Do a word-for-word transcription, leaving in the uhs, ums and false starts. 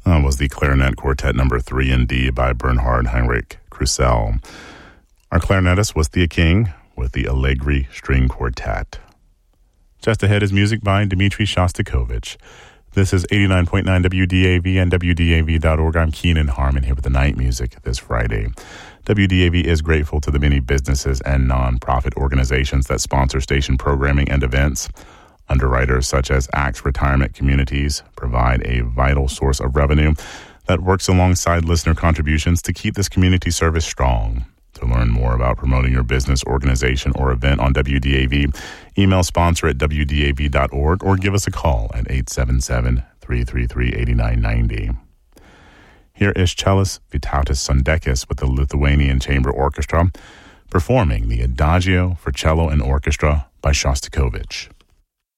That was the Clarinet Quartet number three in D by Bernhard Heinrich Krusell. Our clarinetist was Thea King with the Allegri String Quartet. Just ahead is music by Dmitri Shostakovich. This is eighty-nine point nine W D A V and W D A V dot org. I'm Keenan Harmon here with the night music this Friday. W D A V is grateful to the many businesses and nonprofit organizations that sponsor station programming and events. Underwriters such as Axe Retirement Communities provide a vital source of revenue that works alongside listener contributions to keep this community service strong. To learn more about promoting your business, organization, or event on W D A V, email sponsor at W D A V dot org or give us a call at eight seven seven, three three three, eight nine nine zero. Here is cellist Vytautas Sondekis with the Lithuanian Chamber Orchestra performing the Adagio for Cello and Orchestra by Shostakovich.